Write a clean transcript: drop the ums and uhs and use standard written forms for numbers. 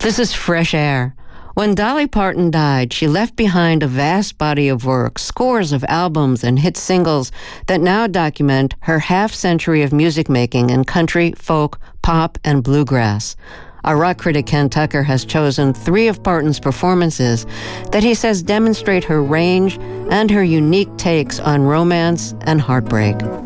This is Fresh Air. When Dolly Parton died, she left behind a vast body of work, scores of albums and hit singles that now document her half-century of music making in country, folk, pop, and bluegrass. Our rock critic Ken Tucker has chosen 3 of Parton's performances that he says demonstrate her range and her unique takes on romance and heartbreak.